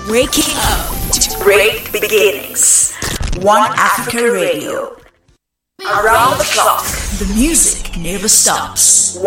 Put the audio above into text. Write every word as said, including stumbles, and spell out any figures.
Waking up to great beginnings. One Africa Radio. Around the clock, the music never stops.